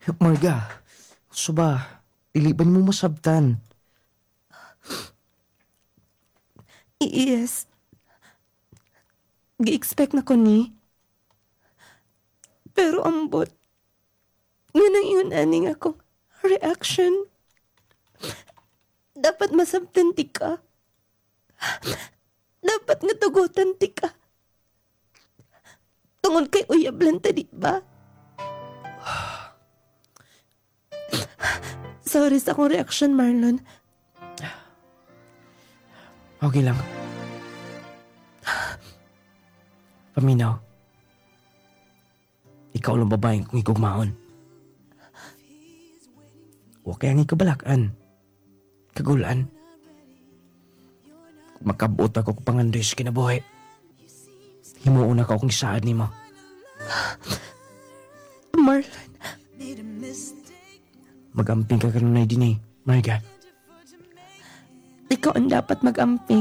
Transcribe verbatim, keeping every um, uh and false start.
Marga, suba, iliban mo masabtan. Yes. Gi-expect na ko ni. Pero ambot. Yun ang yun aning akong reaction. Dapat masabtan ti ka. Dapat nga tugutan ti ka. Tungod kay uyab lang ta, di ba? Sorry sa akong reaction, Marlon. Okay lang. Paminaw. Ikaw lang babaeng kung igugmaon. Huwag kayang ikabalakan. Kagulan. Kung makabot ako kung pangandoy sa kinabuhi, himuon ako kung isaad ni mo. Marlon. Magamping ka kanunay din eh, Marga. Ikaw ang dapat mag-amping.